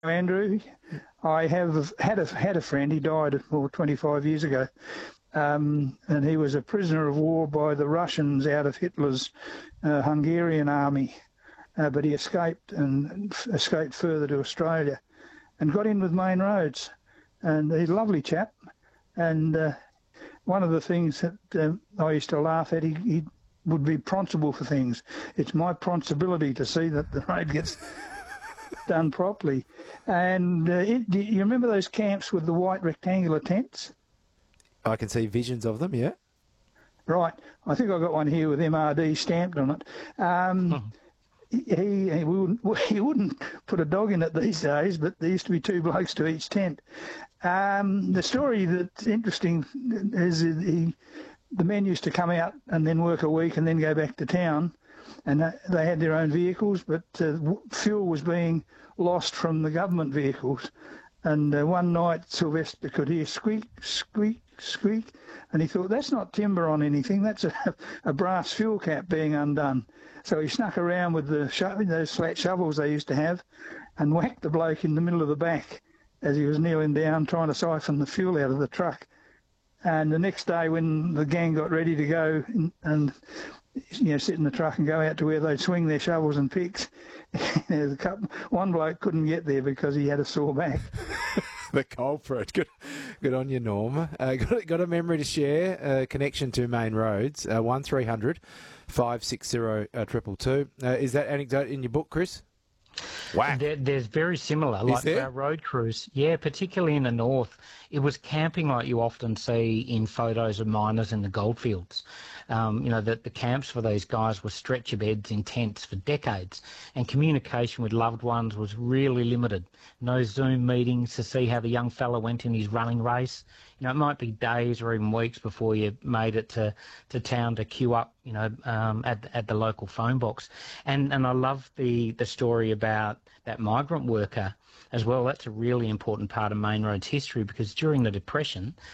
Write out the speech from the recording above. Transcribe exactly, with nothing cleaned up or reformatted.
Andrew. I have had a had a friend. He died well, twenty-five years ago, um, and he was a prisoner of war by the Russians out of Hitler's uh, Hungarian army, uh, but he escaped and f- escaped further to Australia, and got in with Main Roads, and he's a lovely chap. And uh, one of the things that uh, I used to laugh at, he, he would be pronsible for things. It's my pronsibility to see that the road gets done properly. And uh, it, do you remember those camps with the white rectangular tents? I can see visions of them, yeah. Right. I think I've got one here with M R D stamped on it. Um, Oh. he, he, wouldn't, he wouldn't put a dog in it these days, but there used to be two blokes to each tent. Um, the story that's interesting is he, the men used to come out and then work a week and then go back to town, and they had their own vehicles, but uh, fuel was being lost from the government vehicles. And uh, one night Sylvester could hear squeak, squeak, squeak, and he thought, that's not timber on anything, that's a, a brass fuel cap being undone. So he snuck around with the sho- those flat shovels they used to have and whacked the bloke in the middle of the back as he was kneeling down trying to siphon the fuel out of the truck. And the next day when the gang got ready to go and, and you know, sit in the truck and go out to where they'd swing their shovels and picks, there's a couple, one bloke couldn't get there because he had a sore back. The culprit. Good, good on you, Norm. Uh, got, got a memory to share, a connection to Main Roads, uh, one three hundred five six zero two two. Uh, is that anecdote in your book, Chris? Whack. There, there's very similar, like there? for our road crews. Yeah, particularly in the north. It was camping like you often see in photos of miners in the goldfields. Um, you know, that the camps for these guys were stretcher beds in tents for decades, and communication with loved ones was really limited. No Zoom meetings to see how the young fella went in his running race. You know, it might be days or even weeks before you made it to, to town to queue up, you know, um, at, at the local phone box. And and I love the, the story about that migrant worker as well. That's a really important part of Main Roads history, because during the Depression,